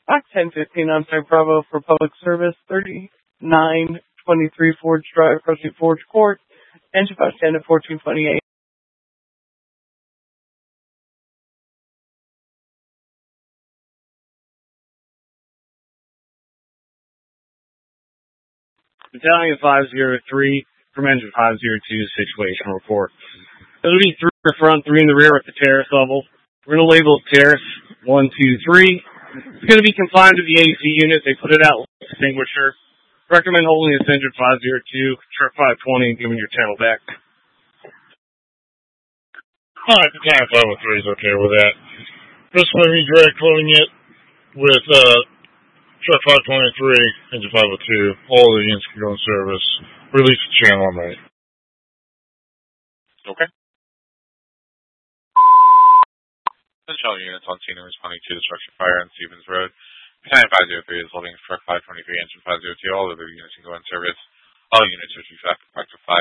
At 10:15 on site Bravo for public service, 3923 Forge Drive, approaching Forge Court, engine 510 at 1428. Battalion 503 from engine 502 situation report. It'll be 3 in the front, 3 in the rear at the terrace level. We're going to label it terrace 1, 2, 3. It's going to be confined to the AC unit. They put it out with extinguisher. Recommend holding this engine 502, truck 520, and giving your channel back. Alright, the time 503 is okay with that. This one redirect loading it with truck 523, engine 502. All the units can go in service. Release the channel on that. Okay. Central units on scene responding to destruction fire on Stevens Road. Battalion 503 is holding truck 523, engine 502. All other units can go in service. All units are to traffic back to 5